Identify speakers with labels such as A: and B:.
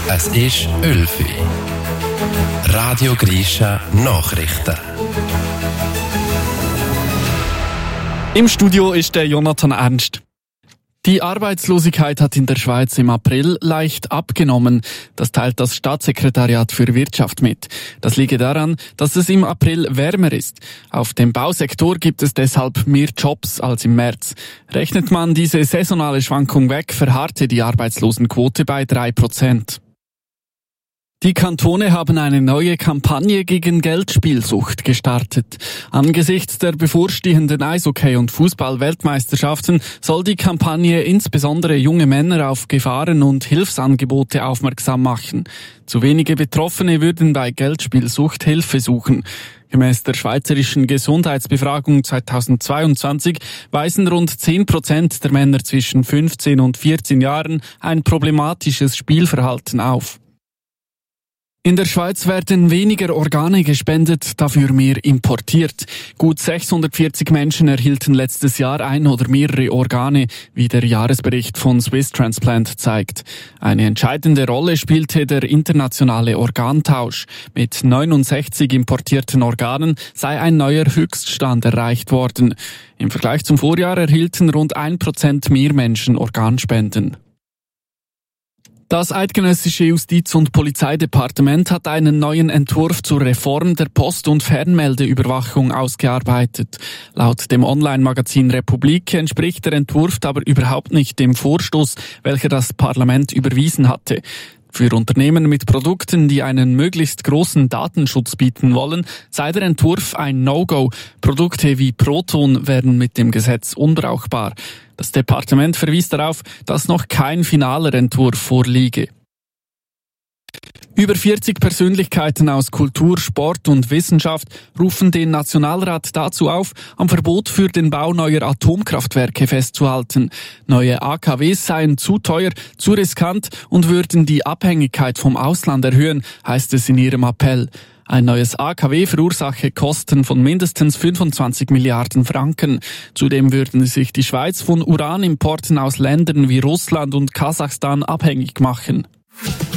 A: Es ist 11 Uhr. Radio Grisha Nachrichten.
B: Im Studio ist der Jonathan Ernst. Die Arbeitslosigkeit hat in der Schweiz im April leicht abgenommen. Das teilt das Staatssekretariat für Wirtschaft mit. Das liege daran, dass es im April wärmer ist. Auf dem Bausektor gibt es deshalb mehr Jobs als im März. Rechnet man diese saisonale Schwankung weg, verharrte die Arbeitslosenquote bei 3%. Die Kantone haben eine neue Kampagne gegen Geldspielsucht gestartet. Angesichts der bevorstehenden Eishockey- und Fußball-Weltmeisterschaften soll die Kampagne insbesondere junge Männer auf Gefahren und Hilfsangebote aufmerksam machen. Zu wenige Betroffene würden bei Geldspielsucht Hilfe suchen. Gemäss der Schweizerischen Gesundheitsbefragung 2022 weisen rund 10% der Männer zwischen 15 und 14 Jahren ein problematisches Spielverhalten auf. In der Schweiz werden weniger Organe gespendet, dafür mehr importiert. Gut 640 Menschen erhielten letztes Jahr ein oder mehrere Organe, wie der Jahresbericht von Swiss Transplant zeigt. Eine entscheidende Rolle spielte der internationale Organtausch. Mit 69 importierten Organen sei ein neuer Höchststand erreicht worden. Im Vergleich zum Vorjahr erhielten rund 1% mehr Menschen Organspenden. Das eidgenössische Justiz- und Polizeidepartement hat einen neuen Entwurf zur Reform der Post- und Fernmeldeüberwachung ausgearbeitet. Laut dem Online-Magazin Republik entspricht der Entwurf aber überhaupt nicht dem Vorstoß, welcher das Parlament überwiesen hatte. Für Unternehmen mit Produkten, die einen möglichst großen Datenschutz bieten wollen, sei der Entwurf ein No-Go. Produkte wie Proton wären mit dem Gesetz unbrauchbar. Das Departement verwies darauf, dass noch kein finaler Entwurf vorliege. Über 40 Persönlichkeiten aus Kultur, Sport und Wissenschaft rufen den Nationalrat dazu auf, am Verbot für den Bau neuer Atomkraftwerke festzuhalten. Neue AKWs seien zu teuer, zu riskant und würden die Abhängigkeit vom Ausland erhöhen, heißt es in ihrem Appell. Ein neues AKW verursache Kosten von mindestens 25 Milliarden Franken. Zudem würden sich die Schweiz von Uranimporten aus Ländern wie Russland und Kasachstan abhängig machen.